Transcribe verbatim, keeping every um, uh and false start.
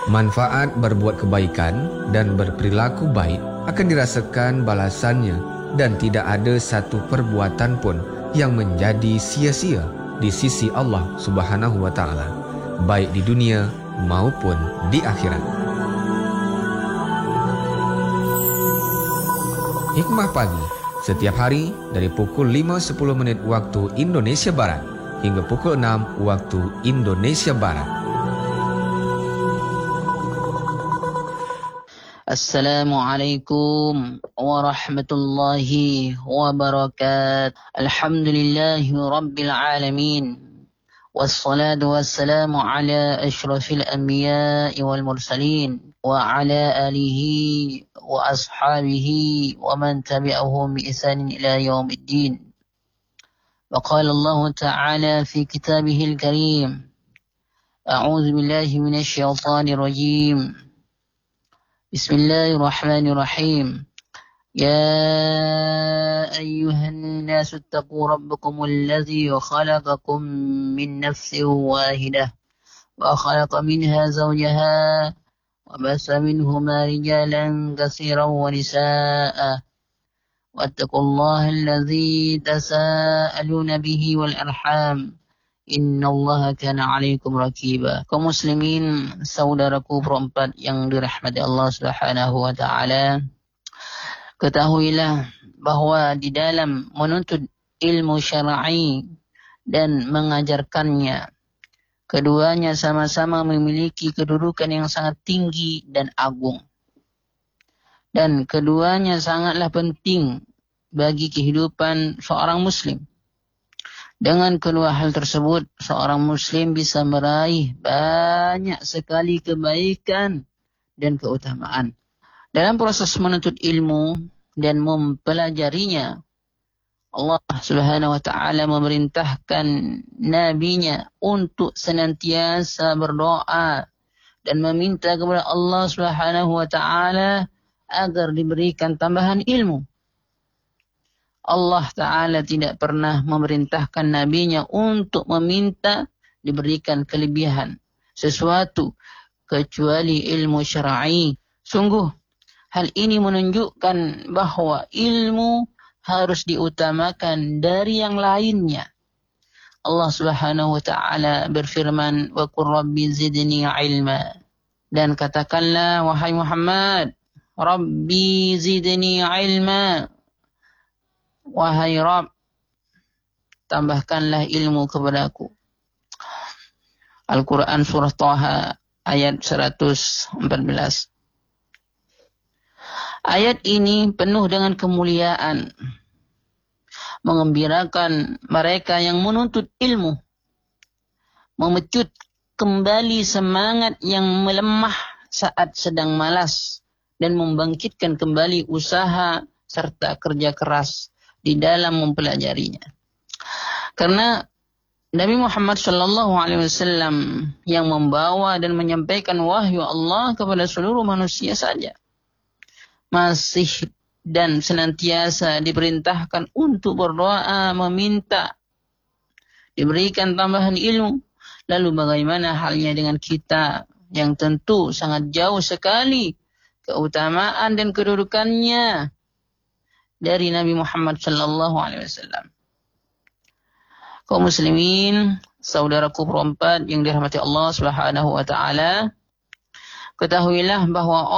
Manfaat berbuat kebaikan dan berperilaku baik akan dirasakan balasannya dan tidak ada satu perbuatan pun yang menjadi sia-sia di sisi Allah Subhanahu wa taala, baik di dunia maupun di akhirat. Hikmah pagi setiap hari dari pukul lima sepuluh menit waktu Indonesia Barat hingga pukul enam waktu Indonesia Barat. Assalamualaikum warahmatullahi wabarakatuh. Alhamdulillahi rabbil alamin. Wassalatu wassalamu ala ashrafil anbiya'i wal mursalin wa ala alihi wa ashabihi wa man tabi'ahum bi ihsanin ila yaumiddin. Wa qala Allah ta'ala fi kitabihil karim. A'udzu billahi minasy syaithanir rajim. Bismillahirrahmanirrahim. Ya ayyuhan nasu attaqu rabbakum alladhi khalaqakum min nafsin wahidah wa khalaqa minha zawjaha wa bassa minhuma rijalan katsiran wa nisaa'a wattaqullaha alladhi tasaaluna bihi wal arham innallaha kana 'alaikum raqiba. Kaum muslimin, saudaraku perempat yang dirahmati Allah Subhanahu wa taala, ketahuilah bahwa di dalam menuntut ilmu syar'i dan mengajarkannya, keduanya sama-sama memiliki kedudukan yang sangat tinggi dan agung. Dan keduanya sangatlah penting bagi kehidupan seorang muslim. Dengan kedua hal tersebut, seorang muslim bisa meraih banyak sekali kebaikan dan keutamaan. Dalam proses menuntut ilmu dan mempelajarinya, Allah Subhanahu wa taala memerintahkan nabinya untuk senantiasa berdoa dan meminta kepada Allah Subhanahu wa taala agar diberikan tambahan ilmu. Allah Ta'ala tidak pernah memerintahkan nabinya untuk meminta diberikan kelebihan sesuatu kecuali ilmu syar'i. Sungguh, hal ini menunjukkan bahwa ilmu harus diutamakan dari yang lainnya. Allah Subhanahu wa taala berfirman, "Wa qur rabbi zidni ilma." Dan katakanlah, wahai Muhammad, Rabbi zidni ilma. Wahai Rabb, tambahkanlah ilmu kepadaku. Al-Quran surah Thaha ayat seratus empat belas. Ayat ini penuh dengan kemuliaan, mengembirakan mereka yang menuntut ilmu, memecut kembali semangat yang melemah saat sedang malas, dan membangkitkan kembali usaha serta kerja keras di dalam mempelajarinya. Karena Nabi Muhammad Shallallahu Alaihi Wasallam yang membawa dan menyampaikan wahyu Allah kepada seluruh manusia saja masih dan senantiasa diperintahkan untuk berdoa meminta diberikan tambahan ilmu. Lalu bagaimana halnya dengan kita yang tentu sangat jauh sekali keutamaan dan kedudukannya dari Nabi Muhammad Sallallahu Alaihi Wasallam. Kaum muslimin, saudaraku perempat yang dirahmati Allah Subhanahu Wa Taala, ketahuilah bahwa